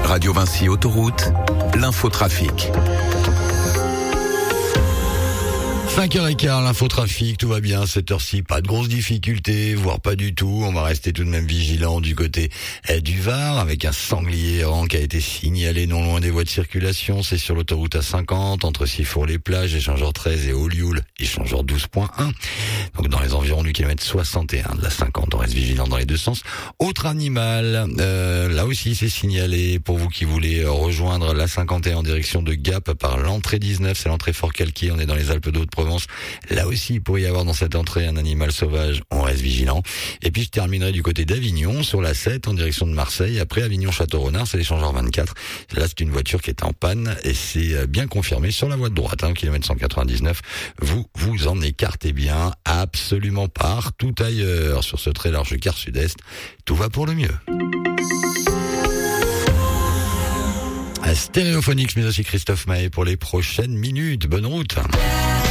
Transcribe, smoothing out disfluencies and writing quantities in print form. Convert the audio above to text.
Radio Vinci Autoroute, l'infotrafic. 5h15, l'infotrafic, tout va bien, cette heure-ci, pas de grosses difficultés, voire pas du tout. On va rester tout de même vigilant du côté du Var, avec un sanglier errant qui a été signalé non loin des voies de circulation. C'est sur l'autoroute A50, entre Sifour-les-Plages, échangeur 13 et Olioul, échangeur 12.1. Donc dans les environs du kilomètre 61 de la 50, on reste vigilant dans les deux sens. Autre animal, là aussi c'est signalé pour vous qui voulez rejoindre la 51 en direction de Gap par l'entrée 19, c'est l'entrée Fort-Calquier, on est dans les Alpes d'Haute-Provence. Là aussi, il pourrait y avoir dans cette entrée un animal sauvage, on reste vigilant. Et puis je terminerai du côté d'Avignon, sur la 7 en direction de Marseille. Après Avignon-Château-Renard, c'est l'échangeur 24. Là, c'est une voiture qui est en panne et c'est bien confirmé sur la voie de droite, kilomètre 199. Vous en écartez bien, absolument partout ailleurs. Sur ce très large quart sud-est, tout va pour le mieux. Stéréophonics, mais aussi Christophe Maé pour les prochaines minutes. Bonne route.